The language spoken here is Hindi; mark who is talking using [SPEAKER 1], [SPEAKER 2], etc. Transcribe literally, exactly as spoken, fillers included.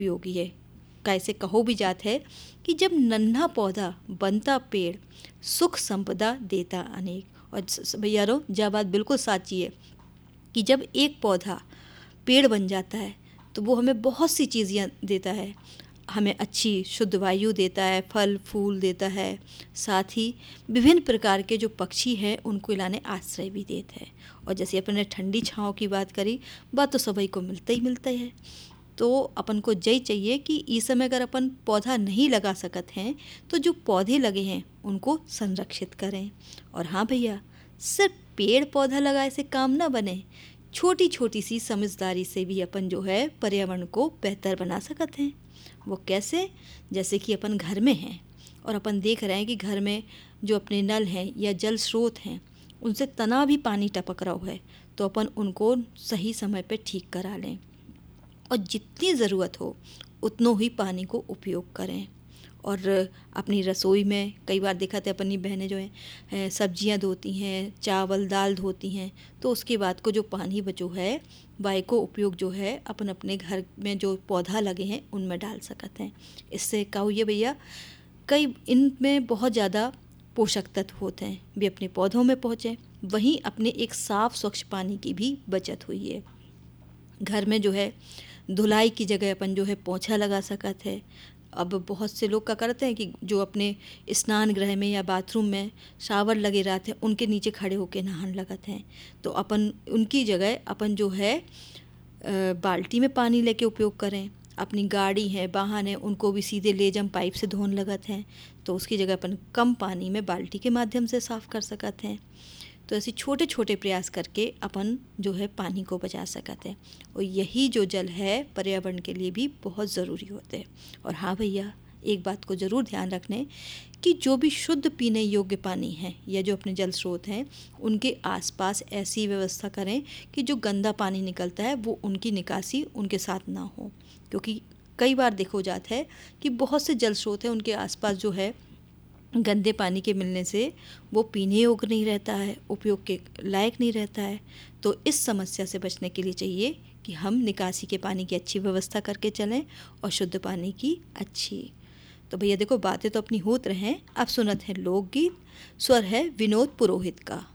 [SPEAKER 1] उपयोगी है। कैसे कहो भी जात है कि जब नन्हा पौधा बनता पेड़, सुख संपदा देता अनेक। और स- भैया रो जा बात बिल्कुल साची है कि जब एक पौधा पेड़ बन जाता है तो वो हमें बहुत सी चीज़ें देता है। हमें अच्छी शुद्ध वायु देता है, फल फूल देता है, साथ ही विभिन्न प्रकार के जो पक्षी हैं उनको लाने आश्रय भी देता है। और जैसे अपन ने ठंडी छाँव की बात करी, बात तो सभी को मिलता ही मिलता है। तो अपन को यही चाहिए कि इस समय अगर अपन पौधा नहीं लगा सकते हैं तो जो पौधे लगे हैं उनको संरक्षित करें। और हाँ भैया, सिर्फ पेड़ पौधा लगाए से काम ना बने, छोटी छोटी सी समझदारी से भी अपन जो है पर्यावरण को बेहतर बना सकते हैं। वो कैसे? जैसे कि अपन घर में हैं और अपन देख रहे हैं कि घर में जो अपने नल हैं या जल स्रोत हैं उनसे तना भी पानी टपक रहा है, तो अपन उनको सही समय पे ठीक करा लें और जितनी ज़रूरत हो उतनों ही पानी को उपयोग करें। और अपनी रसोई में कई बार देखा था अपनी बहनें जो हैं सब्जियां धोती हैं, चावल दाल धोती हैं, तो उसके बाद को जो पानी बचो है वाय को उपयोग जो है अपन अपने घर में जो पौधा लगे हैं उनमें डाल सकते हैं। इससे क्या हुई है भैया, कई इनमें बहुत ज़्यादा पोषक तत्व होते हैं भी अपने पौधों में पहुँचें, वहीं अपने एक साफ़ स्वच्छ पानी की भी बचत हुई है। घर में जो है धुलाई की जगह अपन जो है पोंछा लगा सकते हैं। अब बहुत से लोग क्या करते हैं कि जो अपने स्नान गृह में या बाथरूम में शावर लगे रहते हैं उनके नीचे खड़े होकर नहाने लगते हैं, तो अपन उनकी जगह अपन जो है अ, बाल्टी में पानी लेके उपयोग करें। अपनी गाड़ी है, वाहन है, उनको भी सीधे ले जम पाइप से धोने लगते हैं, तो उसकी जगह अपन कम पानी में बाल्टी के माध्यम से साफ़ कर सकते हैं। तो ऐसे छोटे छोटे प्रयास करके अपन जो है पानी को बचा सकते हैं। और यही जो जल है पर्यावरण के लिए भी बहुत ज़रूरी होते हैं। और हाँ भैया, एक बात को ज़रूर ध्यान रखने कि जो भी शुद्ध पीने योग्य पानी है या जो अपने जल स्रोत हैं उनके आसपास ऐसी व्यवस्था करें कि जो गंदा पानी निकलता है वो उनकी निकासी उनके साथ ना हो। क्योंकि कई बार देखो जाता है कि बहुत से जल स्रोत हैं उनके आसपास जो है गंदे पानी के मिलने से वो पीने योग्य नहीं रहता है, उपयोग के लायक नहीं रहता है। तो इस समस्या से बचने के लिए चाहिए कि हम निकासी के पानी की अच्छी व्यवस्था करके चलें और शुद्ध पानी की अच्छी। तो भैया देखो, बातें तो अपनी होत रहें, अब सुनत है लोकगीत, स्वर है विनोद पुरोहित का।